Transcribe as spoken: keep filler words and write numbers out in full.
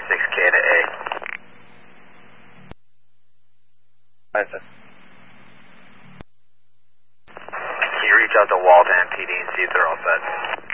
six K to A. Five, six. Can you reach out to Walden P D and see if they're all set?